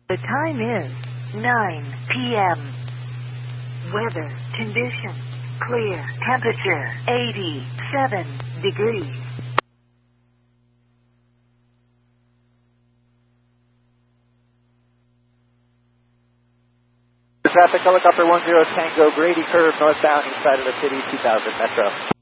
The time is 9 p.m. Weather conditions clear. Temperature 87 degrees. Traffic, helicopter 10 Tango, Grady Curve, northbound, east side of the city, 2000 Metro.